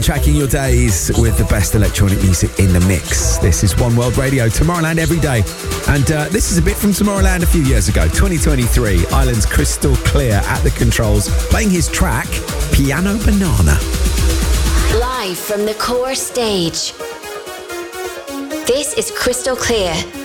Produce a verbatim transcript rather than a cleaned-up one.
soundtracking your days with the best electronic music in the mix. This is One World Radio, Tomorrowland every day. And uh, this is a bit from Tomorrowland a few years ago, twenty twenty-three. Ireland's Crystal Clear at the controls, playing his track, Piano Banana. Live from the core stage, this is Crystal Clear.